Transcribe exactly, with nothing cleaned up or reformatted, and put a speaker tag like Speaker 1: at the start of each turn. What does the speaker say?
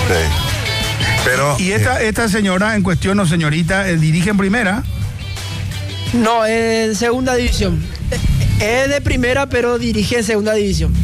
Speaker 1: Sí. Pero,
Speaker 2: ¿Y esta,
Speaker 1: eh,
Speaker 2: esta señora en cuestión o señorita eh, dirige en primera?
Speaker 3: No, en segunda división. Es de primera, pero dirige en segunda división.